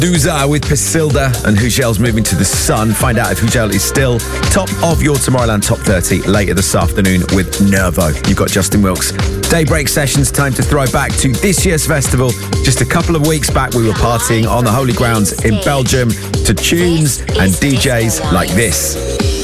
Duza with Pasilda, and Hugel's moving to the sun. Find out if Hugel is still top of your Tomorrowland Top 30 later this afternoon with Nervo. You've got Justin Wilkes. Daybreak Sessions, time to throw back to this year's festival. Just a couple of weeks back, we were partying on the holy grounds in Belgium to tunes and DJs like this.